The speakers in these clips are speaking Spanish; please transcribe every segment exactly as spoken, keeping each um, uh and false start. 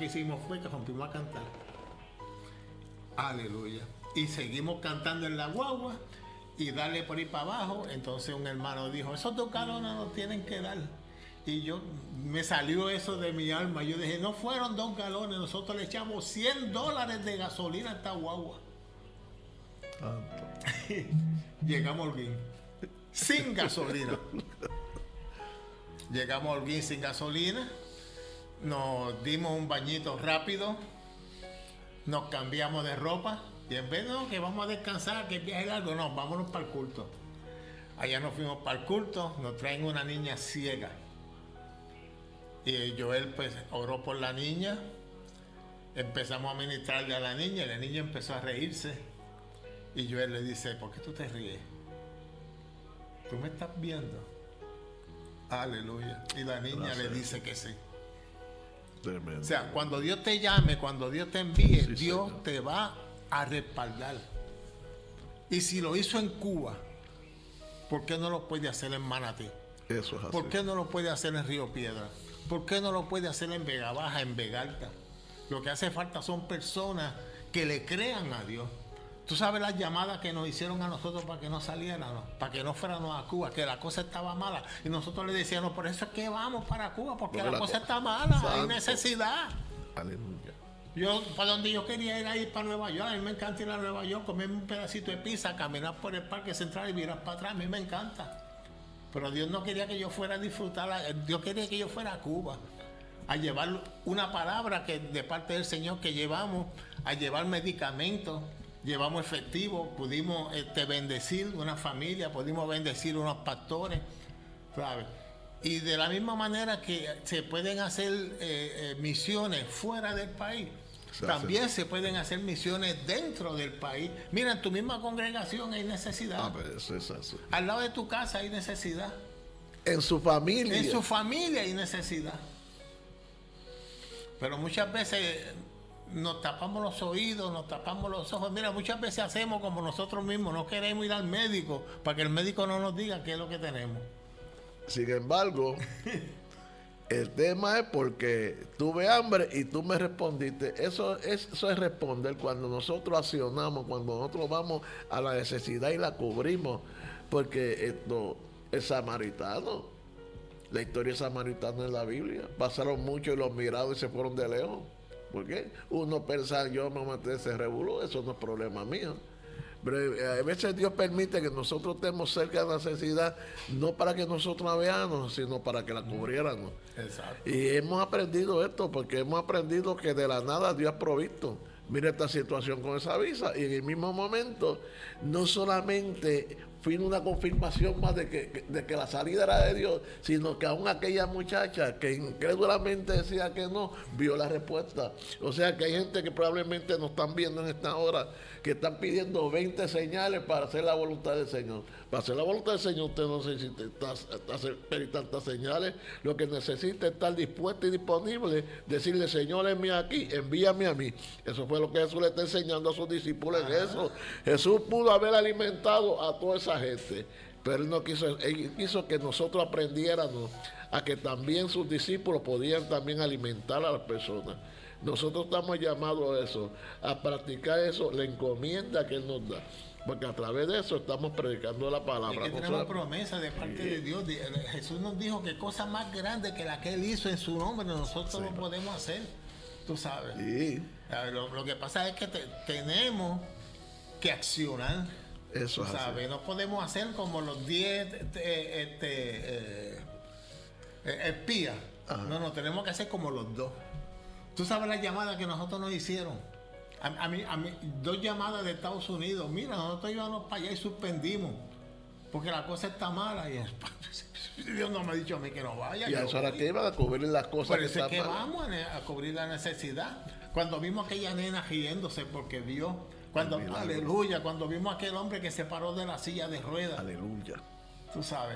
que hicimos fue que rompimos a cantar. Aleluya. Y seguimos cantando en la guagua y darle por ahí para abajo. Entonces un hermano dijo, esos dos galones nos tienen que dar. Y yo, me salió eso de mi alma. Yo dije, no fueron dos galones, nosotros le echamos cien dólares de gasolina a esta guagua. Llegamos a Holguín sin gasolina. Llegamos a Holguín sin gasolina. Nos dimos un bañito rápido. Nos cambiamos de ropa. Y en vez de no, que vamos a descansar, que el viaje es largo, no, vámonos para el culto. Allá nos fuimos para el culto. Nos traen una niña ciega. Y Joel pues oró por la niña. Empezamos a ministrarle a la niña. Y la niña empezó a reírse. Y Joel le dice, ¿por qué tú te ríes? ¿Tú me estás viendo? Aleluya. Y la niña Gracias. Le dice que sí. Tremendo. O sea, cuando Dios te llame, cuando Dios te envíe, sí, Dios señor. Te va a respaldar. Y si lo hizo en Cuba, ¿por qué no lo puede hacer en Manatí? Eso es así. ¿Por qué no lo puede hacer en Río Piedra? ¿Por qué no lo puede hacer en Vega Baja, en Vega Alta? Lo que hace falta son personas que le crean a Dios. Tú sabes las llamadas que nos hicieron a nosotros para que no saliéramos, para que no fuéramos a Cuba, que la cosa estaba mala. Y nosotros le decíamos, por eso es que vamos para Cuba, porque la, la cosa está mala, Santo. Hay necesidad. Aleluya. Yo, para donde yo quería ir a ir para Nueva York, a mí me encanta ir a Nueva York, comerme un pedacito de pizza, caminar por el Parque Central y mirar para atrás, a mí me encanta. Pero Dios no quería que yo fuera a disfrutar, Dios quería que yo fuera a Cuba, a llevar una palabra que de parte del Señor que llevamos, a llevar medicamentos. Llevamos efectivo, pudimos este, bendecir una familia, pudimos bendecir unos pastores, ¿sabes? Y de la misma manera que se pueden hacer eh, eh, misiones fuera del país, sí, también sí. se pueden hacer misiones dentro del país. Mira, en tu misma congregación hay necesidad. Ah, pero eso es así. Al lado de tu casa hay necesidad. En su familia. En su familia hay necesidad. Pero muchas veces nos tapamos los oídos, nos tapamos los ojos. Mira, muchas veces hacemos como nosotros mismos, no queremos ir al médico para que el médico no nos diga qué es lo que tenemos. Sin embargo, el tema es porque tuve hambre y tú me respondiste. Eso es, eso es responder cuando nosotros accionamos, cuando nosotros vamos a la necesidad y la cubrimos. Porque esto, el samaritano, la historia samaritana en la Biblia, pasaron mucho y los mirados y se fueron de lejos. ¿Por qué? Uno piensa, yo me maté ese revolú, eso no es problema mío. Pero a veces Dios permite que nosotros estemos cerca de la necesidad, no para que nosotros la veamos, sino para que la cubriéramos. Exacto. Y hemos aprendido esto, porque hemos aprendido que de la nada Dios ha provisto. Mira esta situación con esa visa, y en el mismo momento, no solamente fue una confirmación más de que, de que la salida era de Dios, sino que aún aquella muchacha que incrédulamente decía que no, vio la respuesta. O sea que hay gente que probablemente nos están viendo en esta hora, que están pidiendo veinte señales para hacer la voluntad del Señor. Para hacer la voluntad del Señor usted no necesita hacer tantas señales, lo que necesita es estar dispuesto y disponible, decirle, Señor, envía aquí, envíame a mí. Eso fue lo que Jesús le está enseñando a sus discípulos en eso. Jesús pudo haber alimentado a toda esa gente, pero él no quiso, él quiso que nosotros aprendiéramos a que también sus discípulos podían también alimentar a las personas. Nosotros estamos llamados a eso, a practicar eso, la encomienda que él nos da, porque a través de eso estamos predicando la palabra. Es que tenemos promesa de parte sí. de Dios. Jesús nos dijo que cosas más grandes que la que él hizo en su nombre nosotros sí. lo podemos hacer, tú sabes. Sí. Lo, lo que pasa es que te, tenemos que accionar. Eso es ¿sabes? No podemos hacer como los diez este, este, eh, eh, espías. Ajá. No, no, tenemos que hacer como los dos. Tú sabes la llamada que nosotros nos hicieron. A, a, mí, a mí, dos llamadas de Estados Unidos. Mira, nosotros íbamos para allá y suspendimos. Porque la cosa está mala. Y Dios no me ha dicho a mí que no vaya. Y a eso era que iba a cubrir las cosas. Por eso es que vamos a, a cubrir la necesidad. Cuando vimos a aquella nena riéndose porque vio. Cuando, aleluya, cuando vimos a aquel hombre que se paró de la silla de ruedas. Aleluya. Tú sabes.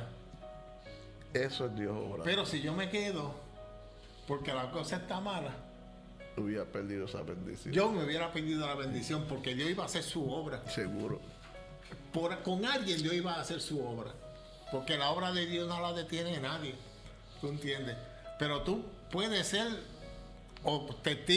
Eso es Dios obra. Pero si yo me quedo, porque la cosa está mala, hubiera perdido esa bendición. Yo me hubiera perdido la bendición porque Dios iba a hacer su obra. Seguro. Por, con alguien Dios iba a hacer su obra. Porque la obra de Dios no la detiene nadie. ¿Tú entiendes? Pero tú puedes ser o testigo